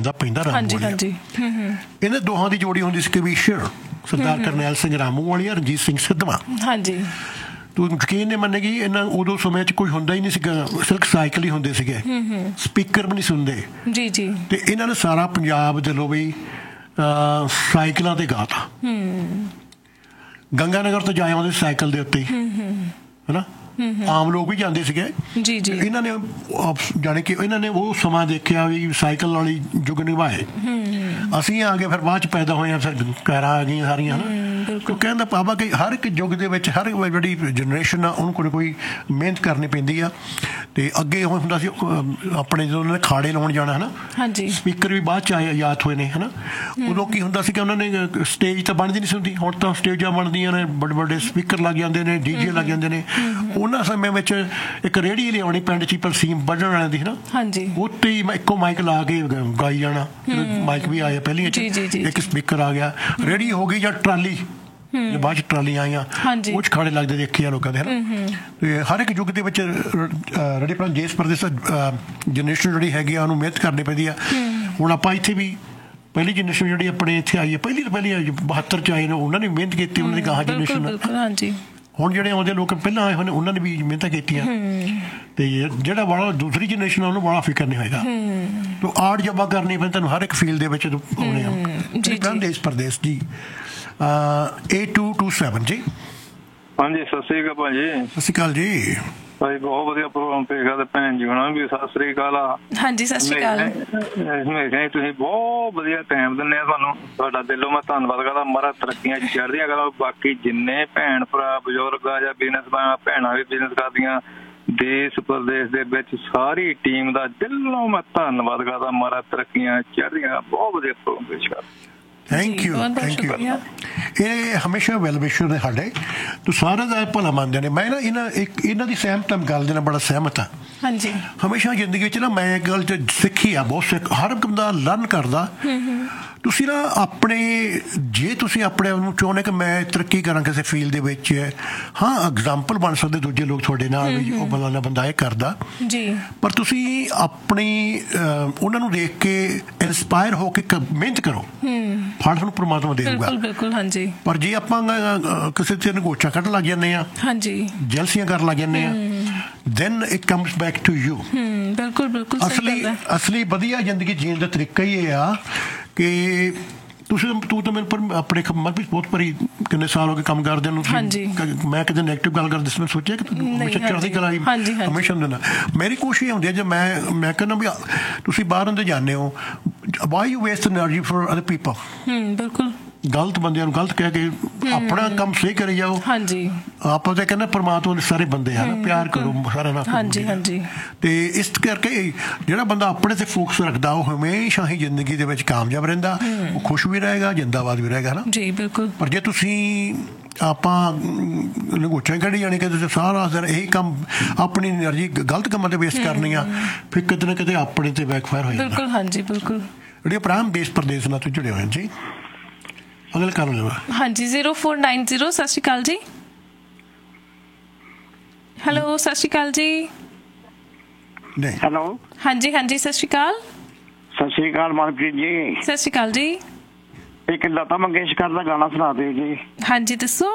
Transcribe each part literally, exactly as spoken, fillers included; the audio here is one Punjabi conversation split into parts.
ਦਾ ਪੈਂਦਾ ਰਾਮੂ। ਇਹਨਾਂ ਦੋਹਾਂ ਦੀ ਜੋੜੀ ਹੁੰਦੀ ਸੀ ਕਵੀਸ਼ਰ ਸਰਦਾਰ ਕਰਨੈਲ ਸਿੰਘ ਰਾਮੂ ਵਾਲੀਆ, ਰਣਜੀਤ ਸਿੰਘ ਸਿੱਧਵਾਂ। ਹਾਂਜੀ, ਤੂੰ ਯਕੀਨ ਨਹੀਂ ਮੰਨੇਗੀ, ਇਹਨਾਂ ਉਦੋਂ ਸਮੇਂ 'ਚ ਕੋਈ ਹੁੰਦਾ ਹੀ ਨਹੀਂ ਸੀਗਾ, ਸਿਰਫ ਸਾਈਕਲ ਹੀ ਹੁੰਦੇ ਸੀਗੇ, ਸਪੀਕਰ ਵੀ ਨਹੀਂ ਸੁਣਦੇ ਜੀ ਜੀ। ਤੇ ਇਹਨਾਂ ਨੇ ਸਾਰਾ ਪੰਜਾਬ ਦੇ ਲੋ ਵੀ ਸਾਈਕਲਾਂ ਤੇ ਗਾਤਾ। ਗੰਗਾ ਨਗਰ ਤੋਂ ਜਾਏ ਆਉਂਦੇ ਸਾਈਕਲ ਦੇ ਉੱਤੇ ਹੀ, ਹੈ ਨਾ। ਆਮ ਲੋਕ ਵੀ ਜਾਂਦੇ ਸੀਗੇ ਜੀ ਜੀ। ਇਹਨਾਂ ਨੇ ਜਾਣੀ ਕਿ ਇਹਨਾਂ ਨੇ ਉਹ ਸਮਾਂ ਦੇਖਿਆ ਵੀ ਸਾਈਕਲ ਵਾਲੀ ਯੁੱਗ ਨਿਭਾਏ। ਅਸੀਂ ਆ ਗਏ ਫਿਰ ਬਾਅਦ 'ਚ ਪੈਦਾ ਹੋਏ ਹਾਂ, ਫਿਰ ਕਾਰਾਂ ਆ ਗਈਆਂ ਸਾਰੀਆਂ, ਹੈ ਨਾ। ਤੋ ਕਹਿੰਦਾ ਪਾਪਾ ਕਿ ਹਰ ਇੱਕ ਯੁੱਗ ਦੇ ਵਿੱਚ ਹਰ ਜਿਹੜੀ ਜਨਰੇਸ਼ਨ ਆ ਉਹਨੂੰ ਕੋਈ ਕੋਈ ਮਿਹਨਤ ਕਰਨੀ ਪੈਂਦੀ ਆ। ਅਤੇ ਅੱਗੇ ਉਹ ਹੁੰਦਾ ਸੀ ਆਪਣੇ ਜਦੋਂ ਉਹਨਾਂ ਨੇ ਖਾੜੇ ਲਾਉਣ ਜਾਣਾ, ਹੈ ਨਾ। ਹਾਂਜੀ, ਸਪੀਕਰ ਵੀ ਬਾਅਦ 'ਚ ਆਏ ਯਾਦ ਹੋਏ ਨੇ, ਹੈ ਨਾ। ਉਦੋਂ ਕੀ ਹੁੰਦਾ ਸੀ ਕਿ ਉਹਨਾਂ ਨੇ ਸਟੇਜ ਤਾਂ ਬਣਦੀ ਨਹੀਂ ਸੀ ਹੁੰਦੀ, ਹੁਣ ਤਾਂ ਸਟੇਜਾਂ ਬਣਦੀਆਂ ਨੇ, ਵੱਡੇ ਵੱਡੇ ਸਪੀਕਰ ਲੱਗ ਜਾਂਦੇ ਨੇ, ਡੀ ਜੇ ਲੱਗ ਜਾਂਦੇ ਨੇ। ਉਹਨਾਂ ਸਮੇਂ ਵਿੱਚ ਇੱਕ ਰੇਹੜੀ ਲਿਆਉਣੀ ਪਿੰਡ 'ਚ ਪਰਸੀਮ ਵੱਢਣ ਵਾਲਿਆਂ ਦੀ, ਹੈ ਨਾ। ਹਾਂਜੀ, ਉੱਤੇ ਹੀ ਇੱਕੋ ਮਾਈਕ ਲਾ ਕੇ ਗਾਈ ਜਾਣਾ। ਮਾਈਕ ਵੀ ਆਇਆ ਪਹਿਲੀਆਂ 'ਚ, ਇੱਕ ਸਪੀਕਰ ਆ ਗਿਆ। ਰੇਹੜੀ ਹੋ ਗਈ ਜਾਂ ਟਰਾਲੀ, ਬਾਅਦ 'ਚ ਟਰਾਲੀਆਂ ਆਈਆਂ, ਉਹ 'ਚ ਖਾੜੇ ਲੱਗਦੇ ਦੇਖੇ ਆ ਲੋਕਾਂ ਦੇ, ਹੈ ਨਾ। ਅਤੇ ਹਰ ਇੱਕ ਯੁੱਗ ਦੇ ਵਿੱਚ ਰੇਹੜੀ ਆਪਣਾ ਦੇਸ਼ ਪ੍ਰਦੇਸ਼ ਜਨਰੇਸ਼ਨ ਜਿਹੜੀ ਹੈਗੀ ਆ ਉਹਨੂੰ ਮਿਹਨਤ ਕਰਨੀ ਪੈਂਦੀ ਆ। ਹੁਣ ਆਪਾਂ ਇੱਥੇ ਵੀ ਪਹਿਲੀ ਜਨਰੇਸ਼ਨ ਜਿਹੜੀ ਆਪਣੇ ਇੱਥੇ ਆਈ ਹੈ, ਪਹਿਲੀ ਤੋਂ ਪਹਿਲੀ ਬਹੱਤਰ 'ਚ ਆਏ ਨੇ, ਉਹਨਾਂ ਨੇ ਮਿਹਨਤ ਕੀਤੀ, ਉਹਨਾਂ ਦੀ ਗਾਹਾਂ ਜਨਰੇਸ਼ਨ। ਹਾਂਜੀ, ਹੁਣ ਜਿਹੜੇ ਆਉਂਦੇ ਲੋਕ ਪਹਿਲਾਂ ਆਏ ਹੋਏ ਨੇ ਉਹਨਾਂ ਨੇ ਵੀ ਮਿਹਨਤਾਂ ਕੀਤੀਆਂ। ਅਤੇ ਜਿਹੜਾ ਬੜਾ ਦੂਸਰੀ ਜਨਰੇਸ਼ਨ ਆ ਉਹਨੂੰ ਬੜਾ ਫਿਕਰ ਨਹੀਂ ਹੋਏਗਾ। ਤੋ ਆੜ ਜਮਾ ਕਰਨੀ ਪੈਂਦੀ ਤੁਹਾਨੂੰ ਹਰ ਇੱਕ ਫੀਲਡ ਦੇ ਵਿੱਚ ਆਉਣੇ ਆ। ਦੇਸ਼ ਪ੍ਰਦੇਸ਼ ਜੀ ਏਟ ਟੂ ਟੂ ਸੈਵਨ ਜੀ। ਹਾਂਜੀ, ਸਤਿ ਸ੍ਰੀ ਅਕਾਲ ਭਾਜੀ। ਸਤਿ ਸ਼੍ਰੀ ਅਕਾਲ ਜੀ ਭਾਈ, ਬਹੁਤ ਵਧੀਆ ਪ੍ਰੋਗਰਾਮ ਪੇਸ਼ ਤੇ ਭੈਣ ਜੀ ਹੋਣਾ ਵੀ ਸਤਿ ਸ੍ਰੀ ਅਕਾਲ ਆ। ਹਾਂਜੀ, ਸਤਿ ਸ਼੍ਰੀ ਅਕਾਲ। ਹਮੇਸ਼ਾ ਹੀ ਤੁਸੀਂ ਬਹੁਤ ਵਧੀਆ ਟਾਈਮ ਦਿੰਦੇ ਆ ਸਾਨੂੰ, ਤੁਹਾਡਾ ਦਿਲੋਂ ਮੈਂ ਧੰਨਵਾਦ ਕਰਦਾ। ਮਹਾਰਾਜ ਤਰੱਕੀਆਂ ਚੜ੍ਹਦੀਆਂ ਕਰਾਂ। ਬਾਕੀ ਜਿੰਨੇ ਭੈਣ ਭਰਾ ਬਜ਼ੁਰਗ ਆ ਜਾਂ ਬਿਜ਼ਨਸਮੈਨ ਭੈਣਾਂ ਵੀ ਬਿਜ਼ਨਸ ਕਰਦੀਆਂ ਦੇਸ਼ ਪ੍ਰਦੇਸ਼ ਦੇ ਵਿੱਚ, ਸਾਰੀ ਟੀਮ ਦਾ ਦਿਲੋਂ ਮੈਂ ਧੰਨਵਾਦ ਕਰਦਾ। ਮਹਾਰਾਜ ਤਰੱਕੀਆਂ ਚੜ੍ਹਦੀਆਂ। ਬਹੁਤ ਵਧੀਆ ਪ੍ਰੋਗਰਾਮ ਪੇਸ਼ ਕਰ। Thank you thank you. ਇਹ ਹਮੇਸ਼ਾ ਵੈਲ ਵਿਸ਼ਰ ਨੇ ਸਾਡੇ, ਤੂੰ ਸਾਰਿਆਂ ਦਾ ਭਲਾ ਮੰਨਦੇ ਨੇ। ਮੈਂ ਨਾ ਇਹਨਾਂ ਇੱਕ ਇਹਨਾਂ ਦੀ ਸਹਿਮਤ ਗੱਲ ਦੇ ਨਾਲ ਬੜਾ ਸਹਿਮਤ ਹਾਂ। ਹਾਂਜੀ, ਹਮੇਸ਼ਾ ਜ਼ਿੰਦਗੀ ਵਿੱਚ ਨਾ ਮੈਂ ਇੱਕ ਗੱਲ 'ਚ ਸਿੱਖੀ ਆ, ਬਹੁਤ ਸਿੱਖ ਹਰ ਇੱਕ ਬੰਦਾ ਲਰਨ ਕਰਦਾ। ਤੁਸੀਂ ਨਾ ਆਪਣੇ ਜੇ ਤੁਸੀਂ ਆਪਣੇ ਆਪ ਨੂੰ ਚਾਹੁੰਦੇ ਕਿ ਮੈਂ ਤਰੱਕੀ ਕਰਾਂ ਕਿਸੇ ਫੀਲਡ ਦੇ ਵਿੱਚ, ਹਾਂ ਐਗਜ਼ਾਮਪਲ ਬਣ ਸਕਦੇ ਦੂਜੇ ਲੋਕ ਤੁਹਾਡੇ ਨਾਲ ਵੀ, ਉਹ ਬੰਦਾ ਬੰਦਾ ਇਹ ਕਰਦਾ ਜੀ, ਪਰ ਤੁਸੀਂ ਆਪਣੀ ਉਹਨਾਂ ਨੂੰ ਦੇਖ ਕੇ ਇੰਸਪਾਇਰ ਹੋ ਕੇ ਮਿਹਨਤ ਕਰੋ, ਫਲ ਤੁਹਾਨੂੰ ਪਰਮਾਤਮਾ ਦੇ ਦਊਗਾ। ਬਿਲਕੁਲ, ਹਾਂਜੀ। ਪਰ ਜੇ ਆਪਾਂ ਕਿਸੇ ਤੇ ਨਗੋਚਾ ਕੱਢਣ ਲੱਗ ਜਾਂਦੇ ਹਾਂ, ਹਾਂਜੀ, ਜੈਲਸੀਆਂ ਕਰਨ ਲੱਗ ਜਾਂਦੇ ਹਾਂ, then it comes back to you. ਬਿਲਕੁਲ ਬਿਲਕੁਲ। ਅਸਲੀ ਅਸਲੀ ਵਧੀਆ ਜ਼ਿੰਦਗੀ ਜੀਣ ਦਾ ਤਰੀਕਾ ਹੀ ਇਹ ਆ ਕਿ ਤੁਸੀਂ ਤੂੰ ਤਾਂ ਮੈਨੂੰ ਪਰ ਆਪਣੇ ਮਨਪ੍ਰੀਤ ਬਹੁਤ ਭਰੀ ਕਿੰਨੇ ਸਾਲ ਹੋ ਗਏ ਕੰਮ ਕਰਦੇ ਨੂੰ। ਮੈਂ ਕਦੇ ਨੈਗੇਟਿਵ ਗੱਲ ਕਰਦੀ ਸੀ, ਮੈਂ ਸੋਚਿਆ ਕਿ ਹਮੇਸ਼ਾ ਚੜ੍ਹਦੀ ਕਲਾ ਹਮੇਸ਼ਾ ਹੁੰਦੇ ਨਾ। ਮੇਰੀ ਕੋਸ਼ਿਸ਼ ਹੁੰਦੀ ਹੈ ਜੇ ਮੈਂ ਮੈਂ ਕਹਿੰਦਾ ਵੀ ਤੁਸੀਂ ਬਾਹਰ ਅੰਦਰ ਜਾਂਦੇ ਹੋ, why you waste energy for other people. ਬਿਲਕੁੁਲ, ਗਲਤ ਬੰਦਿਆਂ ਨੂੰ ਗਲਤ ਕਹਿ ਕੇ ਆਪਣਾ ਕੰਮ ਸਹੀ ਕਰੀ ਜਾਓ। ਹਾਂਜੀ, ਆਪਾਂ ਤਾਂ ਕਹਿੰਦੇ ਪਰਮਾਤਮਾ ਦੇ ਸਾਰੇ ਬੰਦੇ ਹਨ, ਪਿਆਰ ਕਰੋ ਸਾਰਿਆਂ ਨਾਲ। ਹਾਂਜੀ ਹਾਂਜੀ। ਅਤੇ ਇਸ ਕਰਕੇ ਜਿਹੜਾ ਬੰਦਾ ਆਪਣੇ 'ਤੇ ਫੋਕਸ ਰੱਖਦਾ ਉਹ ਹਮੇਸ਼ਾ ਹੀ ਜ਼ਿੰਦਗੀ ਦੇ ਵਿੱਚ ਕਾਮਯਾਬ ਰਹਿੰਦਾ, ਉਹ ਖੁਸ਼ ਵੀ ਰਹੇਗਾ, ਜਿੰਦਾਬਾਦ ਵੀ ਰਹੇਗਾ, ਹੈ ਨਾ ਜੀ। ਬਿਲਕੁਲ। ਪਰ ਜੇ ਤੁਸੀਂ ਆਪਾਂ ਲੰਗੋਚਾਂ ਕੱਢੀ ਜਾਣੀ ਕਿ ਤੁਸੀਂ ਸਾਰਾ ਦਿਨ ਇਹੀ ਕੰਮ ਆਪਣੀ ਐਨਰਜੀ ਗਲਤ ਕੰਮਾਂ 'ਤੇ ਵੇਸਟ ਕਰਨੀ ਆ, ਫਿਰ ਕਿਤੇ ਨਾ ਕਿਤੇ ਆਪਣੇ 'ਤੇ ਬੈਕਫਾਇਰ ਹੋ ਜਾਂਦਾ। ਬਿਲਕੁਲ, ਹਾਂਜੀ ਬਿਲਕੁਲ। ਜਿਹੜੇ ਭਰਾ ਦੇਸ਼ ਪ੍ਰਦੇਸ਼ ਨਾਲ ਜੁੜੇ ਹੋਏ ਜੀ, ਅਗਲ ਕਰ ਲਓ। ਹਾਂਜੀ, ਜ਼ੀਰੋ ਫੋਰ ਨਾਈਨ ਜ਼ੀਰੋ। ਸਤਿ ਸ਼੍ਰੀ ਅਕਾਲ ਜੀ। ਹੈਲੋ, ਸਤਿ ਸ਼੍ਰੀ ਅਕਾਲ ਜੀ। ਨਹੀਂ, ਹੈਲੋ, ਹਾਂਜੀ ਹਾਂਜੀ, ਸਤਿ ਸ਼੍ਰੀ ਅਕਾਲ। ਸਤਿ ਸ਼੍ਰੀ ਅਕਾਲ ਮਨਪ੍ਰੀਤ ਜੀ। ਸਤਿ ਸ਼੍ਰੀ ਅਕਾਲ ਜੀ। ਇੱਕ ਲਤਾ ਮੰਗੇਸ਼ਕਰ ਦਾ ਗਾਣਾ ਸੁਣਾ ਦਿਓ ਜੀ। ਹਾਂਜੀ, ਦੱਸੋ।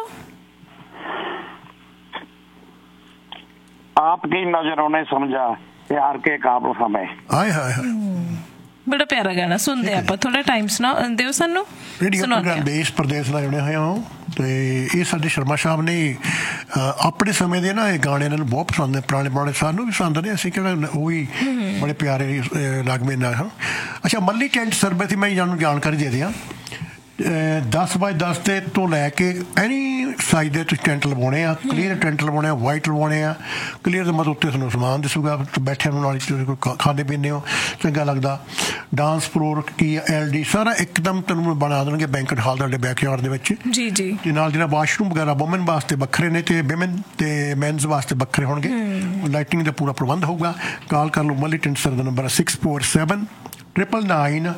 ਆਪਕੀ ਨਜ਼रों ने समझा प्यार के काबू हमें। ਹਾਏ ਹਾਏ ਹਾਏ, ਬੜਾ ਪਿਆਰਾ ਗਾਣਾ ਸੁਣਦੇ ਆਪਾਂ। ਥੋੜਾ ਟਾਈਮ ਸੁਣਾ ਦਿਓ ਸਾਨੂੰ। ਦੇਸ਼ ਪ੍ਰਦੇਸ਼ ਨਾਲ ਜੁੜੇ ਹੋਏ ਹੋ ਅਤੇ ਇਹ ਸਾਡੇ ਸ਼ਰਮਾ ਸਾਹਿਬ ਨੇ ਆਪਣੇ ਸਮੇਂ ਦੇ ਨਾ ਇਹ ਗਾਣੇ ਇਹਨਾਂ ਨੂੰ ਬਹੁਤ ਪਸੰਦ ਨੇ, ਪੁਰਾਣੇ ਪੁਰਾਣੇ ਸਾਨੂੰ ਵੀ ਪਸੰਦ ਨੇ। ਅਸੀਂ ਕਿਹੜਾ ਉਹ ਵੀ ਬੜੇ ਪਿਆਰੇ ਲੱਗਵੇਂ ਨਾਲ। ਹਾਂ, ਅੱਛਾ, ਮੱਲੀ ਟੈਂਟ ਸਰਵੇ ਦੀ ਮੈਂ ਜਾਨੂੰ ਜਾਣਕਾਰੀ ਦੇ ਦਿਆਂ। ਦਸ ਬਾਏ ਦਸ ਦੇ ਤੋਂ ਲੈ ਕੇ ਐਨੀ ਸਾਈਜ਼ ਦੇ ਤੁਸੀਂ ਟੈਂਟ ਲਵਾਉਣੇ ਆ, ਕਲੀਅਰ ਟੈਂਟ ਲਵਾਉਣੇ ਆ, ਵਾਈਟ ਲਵਾਉਣੇ ਆ। ਕਲੀਅਰ ਦੇ ਮਤਲਬ ਉੱਤੇ ਤੁਹਾਨੂੰ ਸਮਾਨ ਦਿਸੂਗਾ, ਬੈਠਿਆਂ ਨੂੰ ਨਾਲ ਤੁਸੀਂ ਕੋਈ ਖਾਂਦੇ ਪੀਂਦੇ ਹੋ, ਚੰਗਾ ਲੱਗਦਾ। ਡਾਂਸ ਫਲੋਰ ਕੀ ਐਲ ਡੀ ਸਾਰਾ ਇੱਕਦਮ ਤੁਹਾਨੂੰ ਬਣਾ ਦੇਣਗੇ ਬੈਂਕਟ ਹਾਲ ਤੁਹਾਡੇ ਬੈਕਯਾਰਡ ਦੇ ਵਿੱਚ ਜੀ ਜੀ। ਅਤੇ ਨਾਲ ਜਿਹੜਾ ਵਾਸ਼ਰੂਮ ਵਗੈਰਾ ਵੂਮਨ ਵਾਸਤੇ ਵੱਖਰੇ ਨੇ ਅਤੇ ਵਿਮਨ ਅਤੇ ਮੈਨਸ ਵਾਸਤੇ ਵੱਖਰੇ ਹੋਣਗੇ। ਲਾਈਟਿੰਗ ਦਾ ਪੂਰਾ ਪ੍ਰਬੰਧ ਹੋਊਗਾ। ਕਾਲ ਕਰ ਲਓ। ਮੱਲੀ ਟੈਂਟ ਸਰ ਦਾ ਨੰਬਰ ਹੈ six four seven triple nine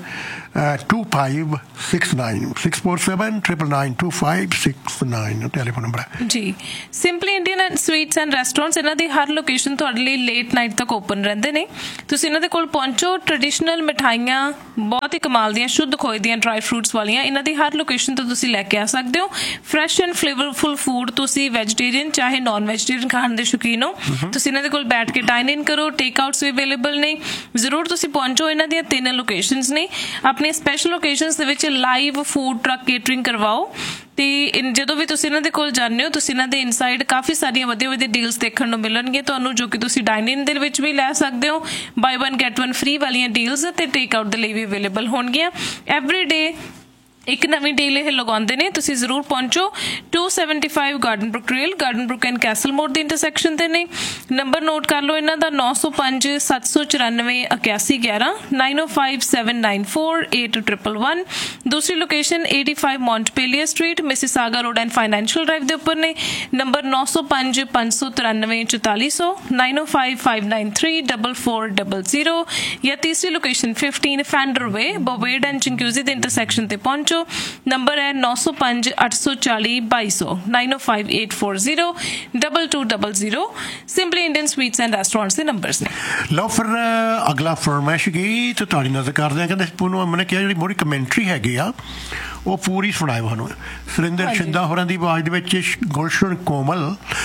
to five six nine six four seven triple nine to five six nine telephone number ਹੈ ਜੀ। Simply Indian sweets and restaurants ਇਹਨਾਂ ਦੀ ਹਰ ਲੋਕੇਸ਼ਨ ਤੁਹਾਡੇ ਲਈ ਲੇਟ ਨਾਈਟ ਤੱਕ ਓਪਨ ਰਹਿੰਦੇ ਨੇ। ਤੁਸੀਂ ਇਹਨਾਂ ਦੇ ਕੋਲ ਪਹੁੰਚੋ। ਟ੍ਰੈਡੀਸ਼ਨਲ ਮਿਠਾਈਆਂ ਬਹੁਤ ਹੀ ਕਮਾਲ ਦੀਆਂ, ਸ਼ੁੱਧ ਖੋਏ ਦੀਆਂ, ਡਰਾਈ ਫਰੂਟਸ ਵਾਲੀਆਂ ਇਹਨਾਂ ਦੀ ਹਰ ਲੋਕੇਸ਼ਨ ਤੋਂ ਤੁਸੀਂ ਲੈ ਕੇ ਆ ਸਕਦੇ ਹੋ। ਫਰੈਸ਼ ਐਂਡ ਫਲੇਵਰਫੁਲ ਫੂਡ, ਤੁਸੀਂ ਵੈਜੀਟੇਰੀਅਨ ਚਾਹੇ ਨॉन ਵੈਜੀਟੇਰੀਅਨ ਖਾਣ ਦੇ ਸ਼ੌਕੀਨ ਹੋ, ਤੁਸੀਂ ਇਹਨਾਂ ਦੇ ਕੋਲ ਬੈਠ ਕੇ ਡਾਈਨ ਇਨ ਕਰੋ। ਟੇਕ ਆਊਟਸ ਵੀ ਅਵੇਲੇਬਲ ਨੇ। ਜ਼ਰੂਰ ਤੁਸੀਂ ਪਹੁੰਚੋ। ਇਹਨਾਂ ਦੀਆਂ ਤਿੰਨ ਲੋਕੇਸ਼ਨਸ ਨੇ। ਆਪਣੇ ਸਪੈਸ਼ਲ ਓਕੇਜ਼ਨਸ ਦੇ ਵਿੱਚ ਲਾਈਵ ਫੂਡ ਟਰੱਕ ਕੇਟਰਿੰਗ ਕਰਵਾਓ। ਤੇ ਜਦੋਂ ਵੀ ਤੁਸੀਂ ਇਹਨਾਂ ਦੇ ਕੋਲ ਜਾਂਦੇ ਹੋ, ਤੁਸੀਂ ਇਹਨਾਂ ਦੇ ਇਨਸਾਈਡ ਕਾਫੀ ਸਾਰੀਆਂ ਵਧੀਆ ਵਧੀਆ ਡੀਲਸ ਦੇਖਣ ਨੂੰ ਮਿਲਣਗੀਆਂ ਤੁਹਾਨੂੰ, ਜੋ ਕਿ ਤੁਸੀਂ ਡਾਈਨ ਇਨ ਦੇ ਵਿੱਚ ਵੀ ਲੈ ਸਕਦੇ ਹੋ। ਬਾਈ ਵਨ ਗੈਟ ਵਨ ਫ੍ਰੀ ਵਾਲੀਆਂ ਡੀਲਸ ਤੇ ਟੇਕ ਆਊਟ ਦੇ ਲਈ ਵੀ ਅਵੇਲੇਬਲ ਹੋਣਗੀਆਂ। ਐਵਰੀ ਡੇ ਇੱਕ ਨਵੀਂ ਡੀਲ ਇਹ ਲਗਾਉਂਦੇ ਨੇ। ਤੁਸੀਂ ਜ਼ਰੂਰ ਪਹੁੰਚੋ। To seventy five garden Brook rail, garden Brook and Castell ਮੋੜ ਦੀ ਇੰਟਰਸੈਕਸ਼ਨ ਤੇ ਨੇ। ਨੰਬਰ ਨੋਟ ਕਰ ਲਓ ਇਹਨਾਂ ਦਾ ਨੌ ਸੌ ਪੰਜ ਸੱਤ ਸੌ ਚੁਰਾਨਵੇਂ ਇਕਿਆਸੀ ਗਿਆਰਾਂ ਨਾਈਨ ਓ five seven nine four eight triple one. ਦੂਸਰੀ location eighty five ਮੌਂਟਪੇਲੀਅਰ street, Mississauga road and financial drive ਦੇ ਉੱਪਰ ਨੇ। ਨੰਬਰ ਨੌ ਸੌ ਪੰਜ ਪੰਜ ਸੌ ਤਰਾਨਵੇਂ ਚੁਤਾਲੀ ਸੌ ਨਾਈਨ ਓ five five nine three double four double zero. ਜਾਂ ਤੀਸਰੀ location fifteen fender way, ਬੋਵੇਡ and ਚਿੰਕਿਊਜ਼ੀ ਦੇ ਇੰਟਰਸੈਕਸ਼ਨ ਤੇ ਪਹੁੰਚੋ। ਨੰਬਰ ਹੈ ਨੌ ਸੌ ਪੰਜ ਅੱਠ ਸੌ ਚਾਲੀ ਬਾਈ ਸੌ nine O five eight four zero double two double zero. Simply Indian sweets and restaurants ਦੇ ਨੰਬਰਸ ਨੇ। ਲਓ ਫਿਰ ਅਗਲਾ ਫਰਮਾਇਸ਼ ਗਈ ਤੇ ਤੁਹਾਡੀ ਨਜ਼ਰ ਕਰਦੇ ਆ। ਕਹਿੰਦੇ ਪੂਨਮ ਮੈਨੇ ਕਿਹਾ ਜਿਹੜੀ ਮੋੜੀ ਕਮੈਂਟਰੀ ਹੈਗੀ ਆ ਉਹ ਪੂਰੀ ਸੁਣਾਇਓ ਸਾਨੂੰ। ਸੁਰਿੰਦਰ ਸ਼ਿੰਦਾ ਹੋਰਾਂ ਦੀ ਆਵਾਜ਼ ਦੇ ਵਿੱਚ ਗੁਲਸ਼ਨ ਕੋਮਲ।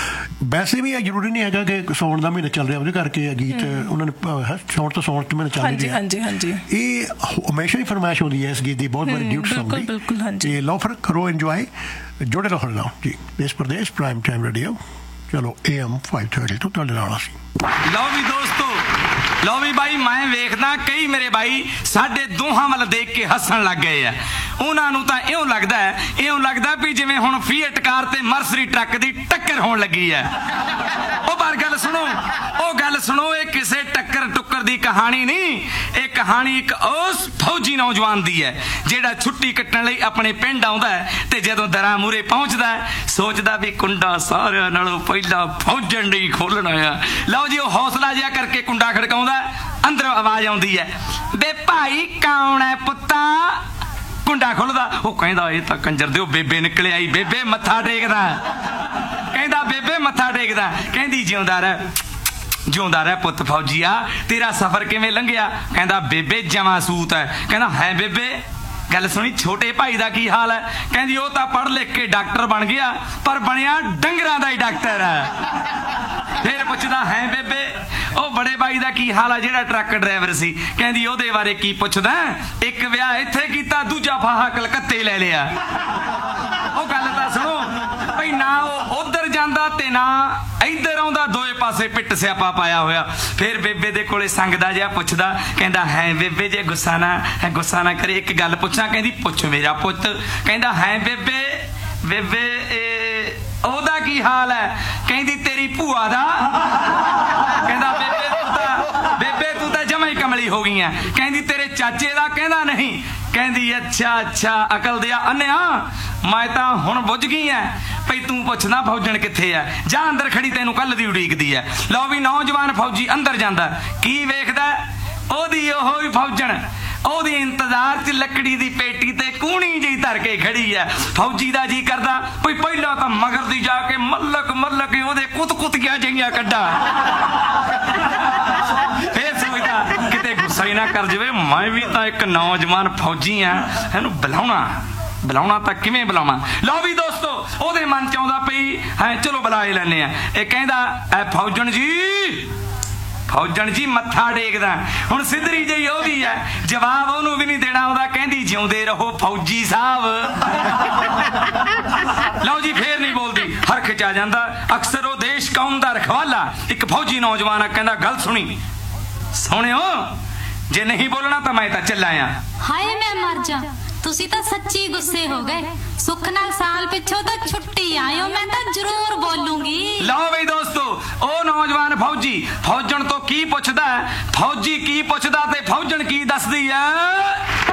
ਵੈਸੇ ਵੀ ਇਹ ਜ਼ਰੂਰੀ ਨਹੀਂ ਹੈਗਾ ਕਿ ਸੌਣ ਦਾ ਮਹੀਨਾ ਚੱਲ ਰਿਹਾ ਉਹਦੇ ਕਰਕੇ ਗੀਤ ਉਹਨਾਂ ਨੇ ਸੌਣ ਤੋਂ ਸੌਣ ਤੋਂ ਮਹੀਨਾ ਚੱਲ ਰਿਹਾ। ਹਾਂਜੀ ਹਾਂਜੀ ਇਹ ਹਮੇਸ਼ਾ ਹੀ ਫਰਮਾਇਸ਼ ਹੁੰਦੀ ਹੈ ਇਸ ਗੀਤ ਦੀ, ਬਹੁਤ ਵਾਰੀ ਡਿਊਟ ਸੌਂਗ ਦੀ। ਬਿਲਕੁਲ ਹਾਂਜੀ। ਤੇ ਲਓ ਫਿਰ ਕਰੋ ਇੰਜੋਏ, ਜੁੜੇ ਰਹੋ ਨਾਲ ਜੀ ਦੇਸ਼ ਪ੍ਰਦੇਸ਼ ਪ੍ਰਾਈਮ ਟਾਈਮ ਰੇਡੀਓ। ਚਲੋ ਏ ਐਮ ਫਾਈਵ ਥਰਟੀ ਤੋਂ ਤੁਹਾਡੇ ਨਾਲ ਅਸੀਂ। ਲਓ ਵੀ ਦੋਸਤੋ, ਲਓ ਵੀ ਬਾਈ ਮੈਂ ਵੇਖਦਾ ਕਈ ਮੇਰੇ ਬਾਈ ਸਾਡੇ ਦੋਹਾਂ ਵੱਲ ਦੇਖ ਕੇ ਹੱਸਣ ਲੱਗ ਗਏ ਆ। ਉਹਨਾਂ ਨੂੰ ਤਾਂ ਇਉਂ ਲੱਗਦਾ ਹੈ ਇਉਂ ਲੱਗਦਾ ਵੀ ਜਿਵੇਂ ਹੁਣ ਫੀਐਟ ਕਾਰ ਤੇ ਮਰਸਰੀ ਟਰੱਕ ਦੀ ਟੱਕਰ ਹੋਣ ਲੱਗੀ ਹੈ। ਉਹ ਪਰ ਗੱਲ ਸੁਣੋ, ਉਹ ਗੱਲ ਸੁਣੋ, ਇਹ ਕਿਸੇ ਟੱਕਰ ਟੁੱਕਰ ਦੀ ਕਹਾਣੀ ਨਹੀਂ। ਇਹ ਕਹਾਣੀ ਇੱਕ ਉਸ ਫੌਜੀ ਨੌਜਵਾਨ ਦੀ ਹੈ ਜਿਹੜਾ ਛੁੱਟੀ ਕੱਟਣ ਲਈ ਆਪਣੇ ਪਿੰਡ ਆਉਂਦਾ ਹੈ ਤੇ ਜਦੋਂ ਦਰਾਂ ਮੂਹਰੇ ਪਹੁੰਚਦਾ ਸੋਚਦਾ ਵੀ ਕੁੰਡਾ ਸਾਰਿਆਂ ਨਾਲੋਂ ਪਹਿਲਾਂ ਫੌਜਣ ਲਈ ਖੋਲਣਾ ਆ। ਲਓ ਜੀ ਉਹ ਹੌਸਲਾ ਜਿਹਾ ਕਰਕੇ ਕੁੰਡਾ ਖੜਕਾਉਂਦਾ, ਅੰਦਰੋਂ ਆਵਾਜ਼ ਆਉਂਦੀ ਹੈ, ਬੇ ਭਾਈ ਕੌਣ ਹੈ ਪੁੱਤਾ? ਕੁੰਡਾ ਖੁੱਲਦਾ, ਉਹ ਕਹਿੰਦਾ ਇਹ ਤਾਂ ਕੰਜਰ ਦਿਓ ਬੇਬੇ ਨਿਕਲ ਆਈ। ਬੇਬੇ ਮੱਥਾ ਟੇਕਦਾ, ਕਹਿੰਦਾ ਬੇਬੇ ਮੱਥਾ ਟੇਕਦਾ। ਕਹਿੰਦੀ ਜਿਉਂਦਾ ਰਹਿ, ਜਿਉਂਦਾ ਰਹਿ ਪੁੱਤ ਫੌਜੀਆ, ਤੇਰਾ ਸਫ਼ਰ ਕਿਵੇਂ ਲੰਘਿਆ? ਕਹਿੰਦਾ ਬੇਬੇ ਜਮਾਂ ਸੂਤ ਹੈ। ਕਹਿੰਦਾ ਹੈ ਬੇਬੇ? ਗੱਲ ਸੁਣੀ, ਛੋਟੇ ਭਾਈ ਦਾ ਕੀ ਹਾਲ ਹੈ? ਕਹਿੰਦੀ ਉਹ ਤਾਂ ਪੜ੍ਹ ਲਿਖ ਕੇ ਡਾਕਟਰ ਬਣ ਗਿਆ ਪਰ ਬਣਿਆ ਡੰਗਰਾਂ ਦਾ ਹੀ ਡਾਕਟਰ ਹੈ। ਫਿਰ ਪੁੱਛਦਾ ਹੈ ਬੇਬੇ ਉਹ ਬੜੇ ਬਾਈ ਦਾ ਕੀ ਹਾਲ ਆ ਜਿਹੜਾ ਟਰੱਕ ਡਰਾਈਵਰ ਸੀ? ਕਹਿੰਦੀ ਉਹਦੇ ਬਾਰੇ ਕੀ ਪੁੱਛਦਾ, ਇੱਕ ਵਿਆਹ ਇੱਥੇ ਕੀਤਾ, ਦੂਜਾ ਫਾਹਾ ਕਲਕੱਤੇ ਲੈ ਲਿਆ। ਉਹ ਗੱਲ ਤਾਂ ਸੁਣੋ ਭਈ, ਨਾ ਉਹ ਉਧਰ ਜਾਂਦਾ ਤੇ ਨਾ ਇੱਧਰ ਆਉਂਦਾ, ਦੋਏ ਪਾਸੇ ਪਿੱਟ ਸਿਆਪਾ ਪਾਇਆ ਹੋਇਆ। ਫਿਰ ਬੇਬੇ ਦੇ ਕੋਲੇ ਸੰਗਦਾ ਜਿਹਾ ਪੁੱਛਦਾ, ਕਹਿੰਦਾ ਹੈ ਬੇਬੇ ਜੇ ਗੁੱਸਾ ਨਾ ਗੁੱਸਾ ਨਾ ਕਰੇ ਇੱਕ ਗੱਲ ਪੁੱਛਾਂ? ਕਹਿੰਦੀ ਪੁੱਛ ਮੇਰਾ ਪੁੱਤ। ਕਹਿੰਦਾ ਹੈ ਬੇਬੇ ਬੇਬੇ ਇਹ ਉਹਦਾ ਕੀ ਹਾਲ ਹੈ? ਕਹਿੰਦੀ ਤੇਰੀ ਭੂਆ ਦਾ। ਕਹਿੰਦਾ ਬੇਬੇ ਤੂੰ ਤਾਂ ਬੇਬੇ ਤੂੰ ਤਾਂ ਜਮਾਂ ਹੀ ਕਮਲੀ ਹੋ ਗਈ ਆ। ਕਹਿੰਦੀ ਤੇਰੇ ਚਾਚੇ ਦਾ? ਕਹਿੰਦਾ ਨਹੀਂ। ਕਹਿੰਦੀ ਅੱਛਾ ਅੱਛਾ ਅਕਲ ਦਿਆ ਅੰਨਿਆ, ਮੈਂ ਤਾਂ ਹੁਣ ਬੁੱਝ ਗਈ ਐ ਭਈ ਤੂੰ ਪੁੱਛਣਾ ਫੌਜਣ ਕਿੱਥੇ ਐ, ਜਾ ਅੰਦਰ ਖੜੀ ਤੈਨੂੰ ਕੱਲ ਦੀ ਉਡੀਕਦੀ ਐ। ਲਓ ਵੀ ਨੌਜਵਾਨ ਫੌਜੀ ਅੰਦਰ ਜਾਂਦਾ, ਕੀ ਵੇਖਦਾ? ਉਹਦੀ ਉਹੋ ਹੀ ਫੌਜਣ ਉਹਦੀ ਇੰਤਜ਼ਾਰ 'ਚ ਲੱਕੜੀ ਦੀ ਪੇਟੀ ਤੇ ਕੂਣੀ ਜਿਹੀ ਧਰ ਕੇ ਖੜੀ ਐ। ਫੌਜੀ ਦਾ ਜੀ ਕਰਦਾ ਭਈ ਪਹਿਲਾਂ ਤਾਂ ਮਗਰ ਦੀ ਜਾ ਕੇ ਮੱਲਕ ਮੱਲਕ ਉਹਦੇ ਕੁੱਤ ਕੁੱਤੀਆਂ ਜਿਹੀਆਂ ਕੱਢਾ। ਫੇਰ ਸੋਚਦਾ ਕਿਤੇ ਗੁੱਸਾ ਹੀ ਨਾ ਕਰ ਜਾਵੇ, ਮੈਂ ਵੀ ਤਾਂ ਇੱਕ ਨੌਜਵਾਨ ਫੌਜੀ ਆ, ਇਹਨੂੰ ਬੁਲਾਉਣਾ ਬੁਲਾਉਣਾ ਤਾਂ ਕਿਵੇਂ ਬੁਲਾਵਾਂ? ਲਓ ਵੀ ਦੋਸਤੋ ਉਹਦੇ ਮਨ ਚ ਆਉਂਦਾ ਪਈ ਹੈ ਚਲੋ ਬੁਲਾ ਹੀ ਲੈਂਦੇ ਆ। ਇਹ ਕਹਿੰਦਾ ਐ ਫੌਜਣ ਜੀ, ਫੌਜਣ ਜੀ ਮੱਥਾ ਟੇਕਦਾ। ਹੁਣ ਸਿੱਧਰੀ ਜਿਹੀ ਉਹ ਵੀ ਹੈ, ਜਵਾਬ ਉਹਨੂੰ ਵੀ ਨਹੀਂ ਦੇਣਾ ਆਉਂਦਾ। ਕਹਿੰਦੀ ਜਿਉਂਦੇ ਰਹੋ ਫੌਜੀ ਸਾਹਿਬ। ਲਓ ਜੀ ਫੇਰ ਨਹੀਂ ਬੋਲਦੀ, ਹਰਖ ਚ ਆ ਜਾਂਦਾ। ਅਕਸਰ ਉਹ ਦੇਸ਼ ਕੌਮ ਦਾ ਰਖਵਾਲਾ ਇੱਕ ਫੌਜੀ ਨੌਜਵਾਨ ਆ, ਕਹਿੰਦਾ ਗੱਲ ਸੁਣੀ ਸੁਣਿਓ, ਜੇ ਨਹੀਂ ਬੋਲਣਾ ਤਾਂ ਮੈਂ ਤਾਂ ਚੱਲਾ ਆ। ਹਾਏ ਮੈਂ ਮਰ ਜਾ, ਤੁਸੀਂ ਤਾਂ ਸੱਚੀ ਗੁੱਸੇ ਹੋ ਗਏ। ਸੁੱਖ ਨਾਲ ਸਾਲ ਪਿੱਛੋਂ ਤਾਂ ਛੁੱਟੀ ਆਇਓ, ਮੈਂ ਤਾਂ ਜ਼ਰੂਰ ਬੋਲੂੰਗੀ। ਲਓ ਬਈ ਦੋਸਤੋ ਉਹ ਨੌਜਵਾਨ ਫੌਜੀ ਫੌਜਣ ਤੋਂ ਕੀ ਪੁੱਛਦਾ, ਫੌਜੀ ਕੀ ਪੁੱਛਦਾ ਤੇ ਫੌਜਣ ਕੀ ਦੱਸਦੀ ਹੈ?